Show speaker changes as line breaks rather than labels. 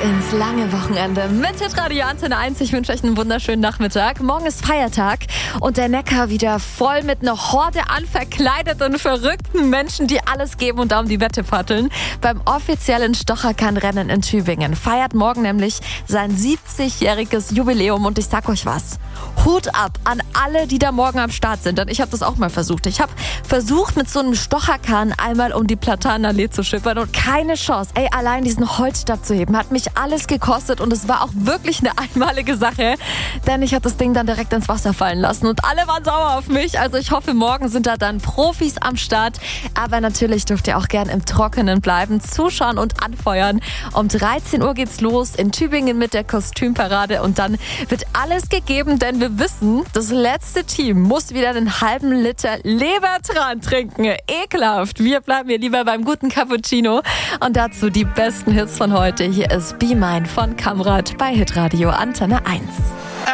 ins lange Wochenende mit Hitradio Antenne 1. Ich wünsche euch einen wunderschönen Nachmittag. Morgen ist Feiertag und der Neckar wieder voll mit einer Horde an verkleideten, verrückten Menschen, die alles geben und da um die Wette paddeln. Beim offiziellen Stocherkran-Rennen in Tübingen feiert morgen nämlich sein 70-jähriges Jubiläum und ich sag euch was. Hut ab an alle, die da morgen am Start sind, denn ich habe das auch mal versucht. Ich habe versucht, mit so einem Stocherkran einmal um die Platanenallee zu schippern und keine Chance. Allein diesen Holzstab zu heben, hat mich alles gekostet und es war auch wirklich eine einmalige Sache, denn ich habe das Ding dann direkt ins Wasser fallen lassen und alle waren sauer auf mich. Also ich hoffe, morgen sind da dann Profis am Start, aber natürlich dürft ihr auch gern im Trockenen bleiben, zuschauen und anfeuern. Um 13 Uhr geht's los in Tübingen mit der Kostümparade und dann wird alles gegeben, denn wir wissen, das letzte Team muss wieder einen halben Liter Lebertran trinken. Ekelhaft. Wir bleiben hier lieber beim guten Cappuccino und dazu die besten Hits von heute. Hier ist Be Mine von Kamrat bei Hitradio Antenne 1.